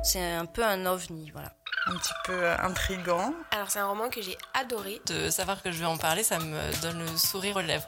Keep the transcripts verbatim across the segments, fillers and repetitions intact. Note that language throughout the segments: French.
C'est un peu un ovni, voilà. Un petit peu intriguant. Alors c'est un roman que j'ai adoré. De savoir que je vais en parler, ça me donne le sourire aux lèvres.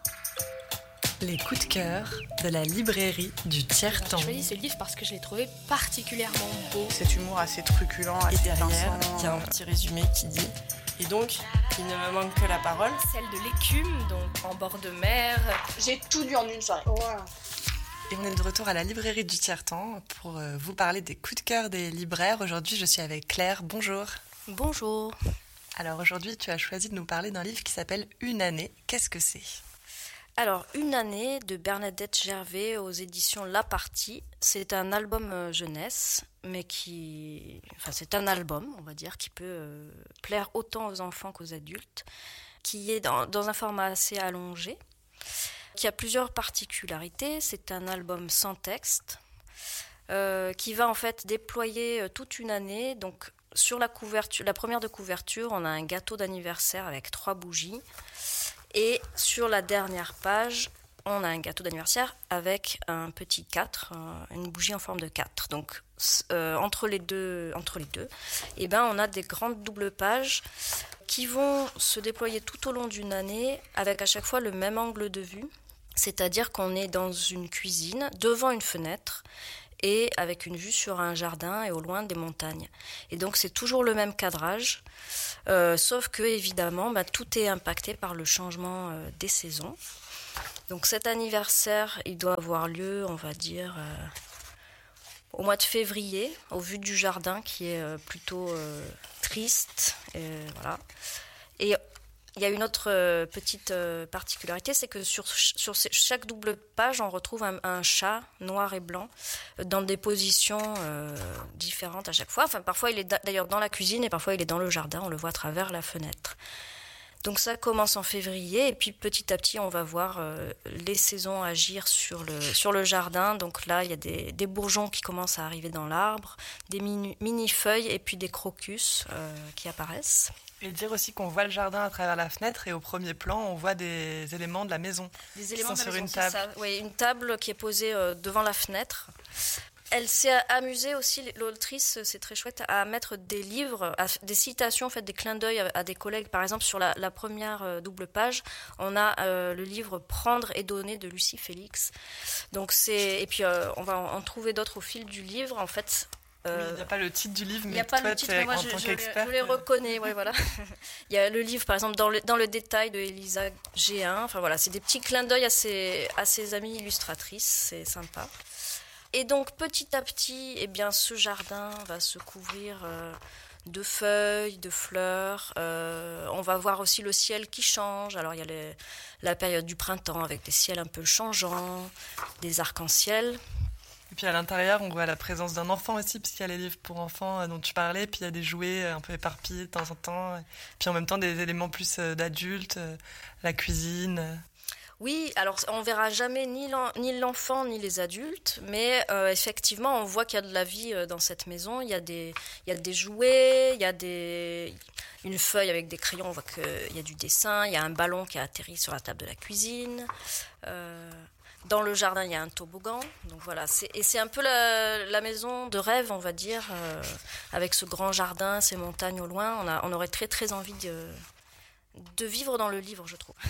Les coups de cœur de la librairie du Tiers-Temps. J'ai choisi ce livre parce que je l'ai trouvé particulièrement beau. Cet humour assez truculent, assez Et derrière, pinçant. il y a un petit résumé qui dit « Et donc, il ne me manque que la parole. » Celle de l'écume, donc en bord de mer. J'ai tout lu en une soirée. Wow. Et on est de retour à la librairie du Tiers-Temps pour vous parler des coups de cœur des libraires. Aujourd'hui, je suis avec Claire. Bonjour. Bonjour. Alors aujourd'hui, tu as choisi de nous parler d'un livre qui s'appelle « Une année ». Qu'est-ce que c'est ? Alors, Une année de Bernadette Gervais aux éditions La Partie. C'est un album jeunesse, mais qui... Enfin, c'est un album, on va dire, qui peut euh, plaire autant aux enfants qu'aux adultes, qui est dans, dans un format assez allongé, qui a plusieurs particularités. C'est un album sans texte, euh, qui va en fait déployer toute une année. Donc, sur la couverture, la première de couverture, on a un gâteau d'anniversaire avec trois bougies. Et sur la dernière page, on a un gâteau d'anniversaire avec un petit quatre, une bougie en forme de quatre. Donc euh, entre les deux, entre les deux, eh ben, on a des grandes doubles pages qui vont se déployer tout au long d'une année avec à chaque fois le même angle de vue. C'est-à-dire qu'on est dans une cuisine, devant une fenêtre, et avec une vue sur un jardin et au loin des montagnes. Et donc c'est toujours le même cadrage, euh, sauf que évidemment bah, tout est impacté par le changement euh, des saisons. Donc cet anniversaire, il doit avoir lieu, on va dire, euh, au mois de février, au vu du jardin qui est euh, plutôt euh, triste. Et, voilà. Et il y a une autre euh, petite euh, particularité, c'est que sur, sur chaque double page, on retrouve un, un chat noir et blanc euh, dans des positions euh, différentes à chaque fois. Enfin, parfois, il est da- d'ailleurs dans la cuisine et parfois, il est dans le jardin. On le voit à travers la fenêtre. Donc ça commence en février et puis petit à petit, on va voir euh, les saisons agir sur le, sur le jardin. Donc là, il y a des, des bourgeons qui commencent à arriver dans l'arbre, des mini, mini-feuilles et puis des crocus euh, qui apparaissent. Et dire aussi qu'on voit le jardin à travers la fenêtre et au premier plan, on voit des éléments de la maison. Des éléments qui sont de la sur maison, une c'est table. ça. Oui, une table qui est posée euh, devant la fenêtre. Elle s'est amusée aussi, l'autrice, c'est très chouette, à mettre des livres, à, des citations, en fait, des clins d'œil à, à des collègues. Par exemple, sur la, la première euh, double page, on a euh, le livre Prendre et donner de Lucie Félix. Donc c'est, et puis euh, on va en, en trouver d'autres au fil du livre. En fait. Euh, il n'y a pas le titre du livre, mais il n'y a pas toi, le titre, mais moi, en je, tant je, qu'expert... je les reconnais, ouais, voilà. Il y a le livre, par exemple, dans le, dans le détail de Elisa G un. Enfin voilà, c'est des petits clins d'œil à ses, à ses amies illustratrices, c'est sympa. Et donc, petit à petit, eh bien, ce jardin va se couvrir euh, de feuilles, de fleurs. Euh, on va voir aussi le ciel qui change. Alors, il y a les, la période du printemps avec des ciels un peu changeants, des arcs-en-ciel. Et puis à l'intérieur, on voit la présence d'un enfant aussi, puisqu'il y a les livres pour enfants dont tu parlais, puis il y a des jouets un peu éparpillés de temps en temps, puis en même temps des éléments plus d'adultes, la cuisine. Oui, alors on verra jamais ni, l'en, ni l'enfant ni les adultes, mais euh, effectivement on voit qu'il y a de la vie dans cette maison. Il y a des, il y a des jouets, il y a des, une feuille avec des crayons, on voit qu'il y a du dessin, il y a un ballon qui a atterri sur la table de la cuisine. Euh, Dans le jardin, il y a un toboggan. Donc voilà, c'est, et c'est un peu la, la maison de rêve, on va dire, euh, avec ce grand jardin, ces montagnes au loin. On, a, on aurait très très envie de, de vivre dans le livre, je trouve.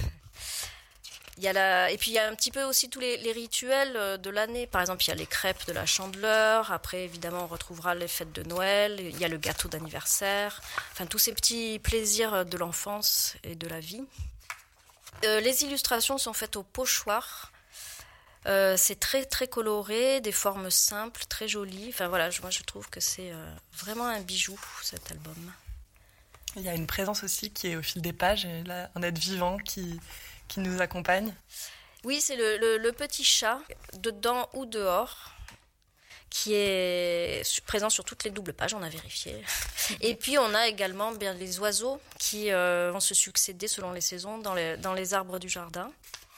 Il y a la, et puis il y a un petit peu aussi tous les, les rituels de l'année. Par exemple, il y a les crêpes de la Chandeleur. Après, évidemment, on retrouvera les fêtes de Noël. Il y a le gâteau d'anniversaire. Enfin, tous ces petits plaisirs de l'enfance et de la vie. Euh, les illustrations sont faites au pochoir. Euh, c'est très très coloré, des formes simples, très jolies. Enfin voilà, je, moi je trouve que c'est euh, vraiment un bijou cet album. Il y a une présence aussi qui est au fil des pages, et là, un être vivant qui, qui nous accompagne. Oui, c'est le, le, le petit chat, dedans ou dehors, qui est présent sur toutes les doubles pages, on a vérifié. Et puis on a également bien les oiseaux qui euh, vont se succéder selon les saisons dans les, dans les arbres du jardin.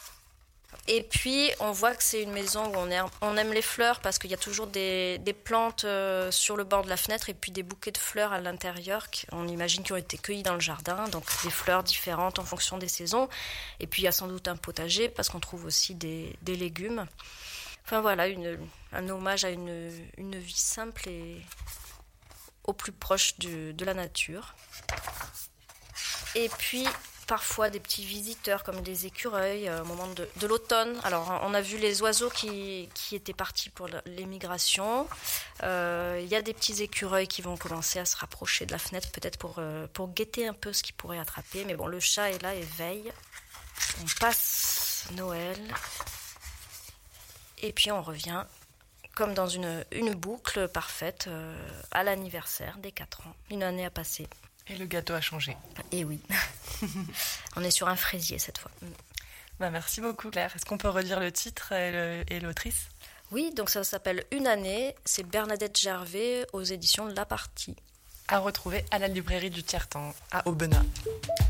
Et puis, on voit que c'est une maison où on, est, on aime les fleurs parce qu'il y a toujours des, des plantes euh, sur le bord de la fenêtre et puis des bouquets de fleurs à l'intérieur qu'on imagine qui ont été cueillis dans le jardin. Donc, des fleurs différentes en fonction des saisons. Et puis, il y a sans doute un potager parce qu'on trouve aussi des, des légumes. Enfin voilà, une, un hommage à une, une vie simple et au plus proche de, de la nature. Et puis parfois des petits visiteurs comme des écureuils euh, au moment de, de l'automne. Alors on a vu les oiseaux qui, qui étaient partis pour l'émigration. Euh, il y a des petits écureuils qui vont commencer à se rapprocher de la fenêtre peut-être pour, euh, pour guetter un peu ce qu'ils pourraient attraper. Mais bon, le chat est là et veille. On passe Noël. Et puis on revient comme dans une, une boucle parfaite euh, à l'anniversaire des quatre ans. Une année a passé. Et le gâteau a changé. Et oui. On est sur un fraisier cette fois. Bah, merci beaucoup Claire. Est-ce qu'on peut redire le titre et, le, et l'autrice ? Oui, donc ça s'appelle Une année. C'est Bernadette Gervais aux éditions La Partie. À retrouver à la librairie du Tiers-Temps à Aubenas.